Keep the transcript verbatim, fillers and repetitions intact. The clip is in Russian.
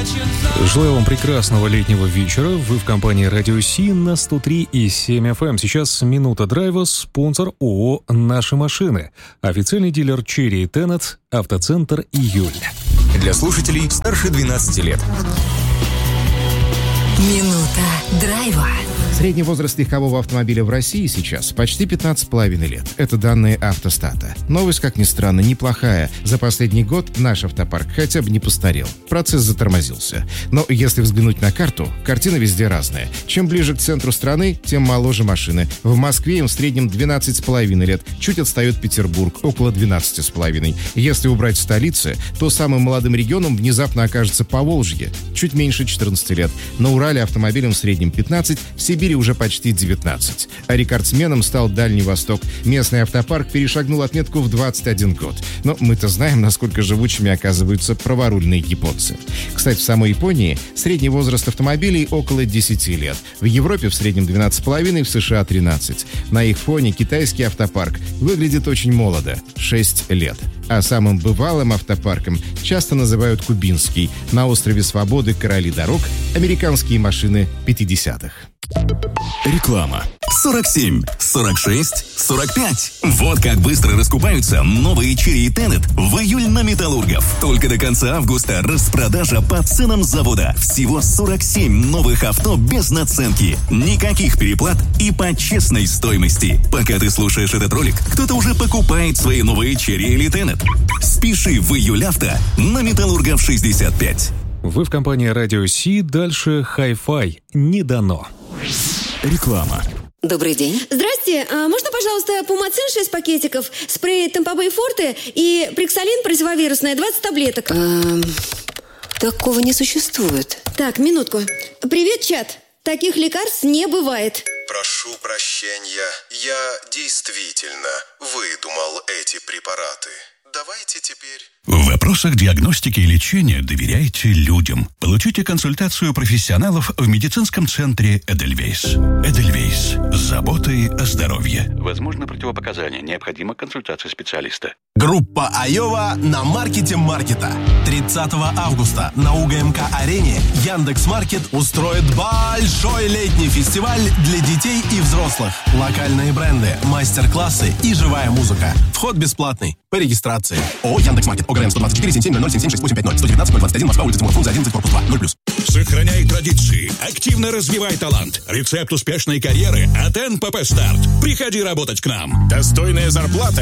Желаю вам прекрасного летнего вечера. Вы в компании Радио Си на сто три и семь эф эм. Сейчас минута драйва, спонсор ООО «Наши машины». Официальный дилер Cherry и Tenet, автоцентр «Июль». Для слушателей старше двенадцати лет. Минута драйва. Средний возраст легкового автомобиля в России сейчас почти пятнадцать с половиной лет. Это данные Автостата. Новость, как ни странно, неплохая. За последний год наш автопарк хотя бы не постарел. Процесс затормозился. Но если взглянуть на карту, картина везде разная. Чем ближе к центру страны, тем моложе машины. В Москве им в среднем двенадцать с половиной лет. Чуть отстает Петербург, около двенадцать с половиной. Если убрать столицы, то самым молодым регионом внезапно окажется Поволжье. Чуть меньше четырнадцати лет. На Урале автомобилям в среднем пятнадцать, в Сибири уже почти девятнадцать. А рекордсменом стал Дальний Восток. Местный автопарк перешагнул отметку в двадцать один год. Но мы-то знаем, насколько живучими оказываются праворульные японцы. Кстати, в самой Японии средний возраст автомобилей около десяти лет. В Европе в среднем двенадцать с половиной, в США тринадцать. На их фоне китайский автопарк выглядит очень молодо – шесть лет. А самым бывалым автопарком часто называют кубинский. На острове Свободы короли дорог – американские машины пятидесятых. Реклама. сорок семь, сорок шесть, сорок пять. Вот как быстро раскупаются новые Cherry и Tenet в июль на Металлургов. Только до конца августа распродажа по ценам завода. Всего сорок семь новых авто без наценки. Никаких переплат и по честной стоимости. Пока ты слушаешь этот ролик, кто-то уже покупает свои новые Cherry или Tenet. Спеши в июль авто на Металлургов шестьдесят пять. Вы в компании Радио Си, дальше хай-фай не дано. Реклама. Добрый день. Здрасте, а можно, пожалуйста, пумацин шесть пакетиков, спрей Тампабей Форте и Приксалин противовирусное двадцать таблеток? Эм, такого не существует. Так, минутку. Привет, чат. Таких лекарств не бывает. Прошу прощения, я действительно выдумал эти препараты. Давайте теперь... В вопросах диагностики и лечения доверяйте людям. Получите консультацию профессионалов в медицинском центре Эдельвейс. Эдельвейс. С заботой о здоровье. Возможно противопоказания. Необходима консультация специалиста. Группа Айова на маркете маркета. тридцатого августа на УГМК-арене Яндекс.Маркет устроит большой летний фестиваль для детей и взрослых. Локальные бренды, мастер-классы и живая музыка. Вход бесплатный. По регистрации. ООО Яндекс.Маркет. ОГРН сто двадцать четыре семь семь ноль ноль семь семь шесть восемь пять ноль сто девятнадцать ноль двадцать один Москва, улица Тимур Фрунзе одиннадцать, корпус два, ноль плюс. Сохраняй традиции. Активно развивай талант. Рецепт успешной карьеры от эн пэ пэ Старт. Приходи работать к нам. Достойная зарплата